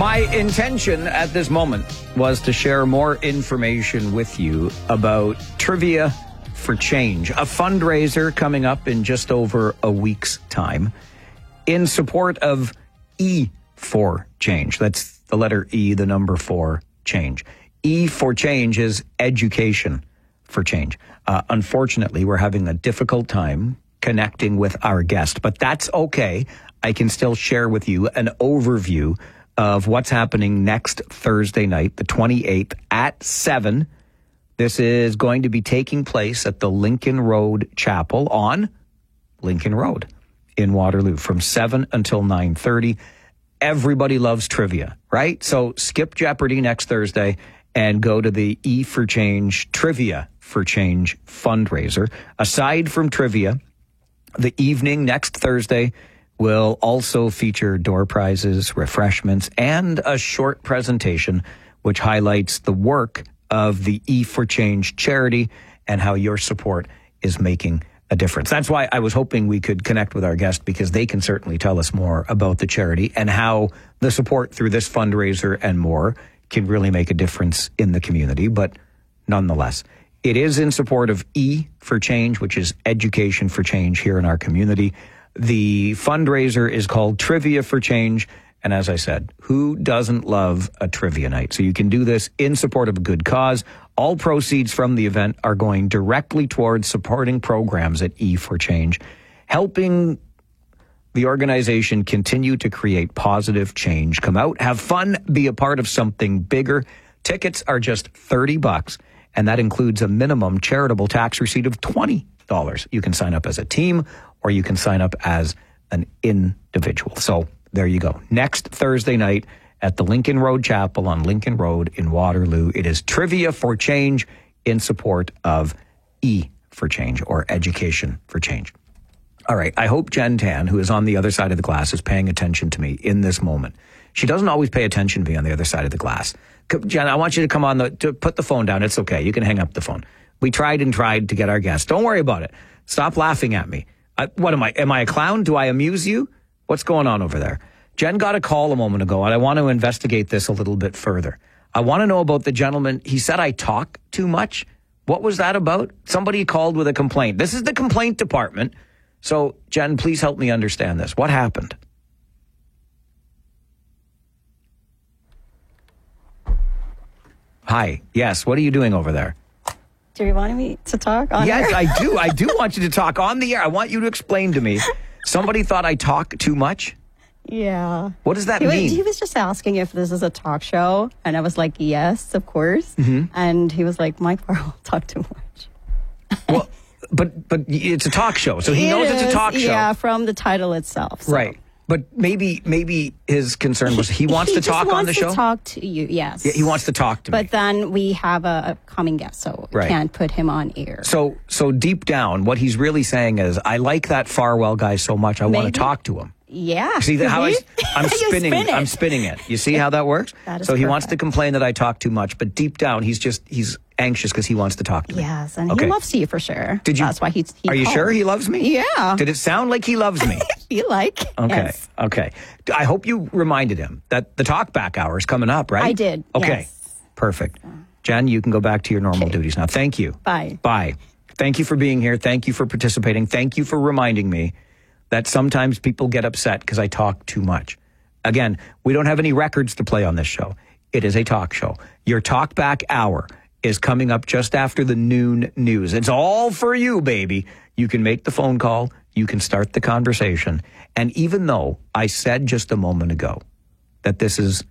My intention at this moment was to share more information with you about Trivia for Change, a fundraiser coming up in just over a week's time in support of E for Change. That's the letter E, the number 4, change. E for Change is education for change. Unfortunately, we're having a difficult time connecting with our guest, but that's okay. I can still share with you an overview of what's happening next Thursday night, the 28th at 7. This is going to be taking place at the Lincoln Road Chapel on Lincoln Road in Waterloo from 7 until 9:30. Everybody loves trivia, right? So skip Jeopardy next Thursday and go to the E for Change Trivia for Change fundraiser. Aside from trivia, the evening next Thursday will also feature door prizes, refreshments, and a short presentation which highlights the work of the E for Change charity and how your support is making a difference. That's why I was hoping we could connect with our guest, because they can certainly tell us more about the charity and how the support through this fundraiser and more can really make a difference in the community. But nonetheless, it is in support of E for Change, which is education for change here in our community. The fundraiser is called Trivia for Change. And as I said, who doesn't love a trivia night? So you can do this in support of a good cause. All proceeds from the event are going directly towards supporting programs at E for Change, helping the organization continue to create positive change. Come out, have fun, be a part of something bigger. Tickets are just $30, and that includes a minimum charitable tax receipt of $20. You can sign up as a team, or you can sign up as an individual. So there you go. Next Thursday night at the Lincoln Road Chapel on Lincoln Road in Waterloo, it is Trivia for Change in support of E for Change, or Education for Change. All right. I hope Jen Tan, who is on the other side of the glass, is paying attention to me in this moment. She doesn't always pay attention to me on the other side of the glass. Jen, I want you to come on to put the phone down. It's okay. You can hang up the phone. We tried to get our guest. Don't worry about it. Stop laughing at me. What am I? Am I a clown? Do I amuse you? What's going on over there? Jen got a call a moment ago, and I want to investigate this a little bit further. I want to know about the gentleman. He said I talk too much. What was that about? Somebody called with a complaint. This is the complaint department. So, Jen, please help me understand this. What happened? Hi. Yes. What are you doing over there? Do you want me to talk on Yes, air? I do. I do want you to talk on the air. I want you to explain to me. Somebody thought I talk too much? Yeah. What does that mean? He was just asking if this is a talk show, and I was like, yes, of course. Mm-hmm. And he was like, Mike Farrell talk too much. Well, but it's a talk show, so he knows it's a talk show. Yeah, from the title itself. So. Right. But maybe his concern was he wants to talk on the show? He just wants to talk to you, yes. Yeah, he wants to talk to me. But then we have a coming guest, so we can't put him on air. So deep down, what he's really saying is, I like that Farwell guy so much, I want to talk to him. Yeah. See how I'm spinning it. You see how that works? That is so he perfect. wants to complain that I talk too much, but deep down he's anxious because he wants to talk to me. Yes, and he loves you for sure. That's why he Are you sure he loves me? Yeah. Did it sound like he loves me? You like? Okay. Yes. Okay. I hope you reminded him that the talk back hour is coming up, right? I did. Okay. Yes. Perfect. Jen, you can go back to your normal duties now. Thank you. Bye. Bye. Thank you for being here. Thank you for participating. Thank you for reminding me that sometimes people get upset because I talk too much. Again, we don't have any records to play on this show. It is a talk show. Your talk back hour is coming up just after the noon news. It's all for you, baby. You can make the phone call. You can start the conversation. And even though I said just a moment ago that this is